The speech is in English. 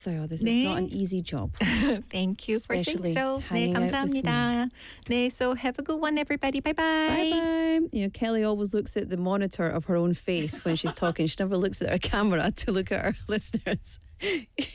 So this is 네. not an easy job. Thank you for saying Especially so. 네, hanging out with 감사합니다. 네, so have a good one, everybody. Bye-bye. Bye. You know, Kelly always looks at the monitor of her own face when she's talking. She never looks at her camera to look at our listeners.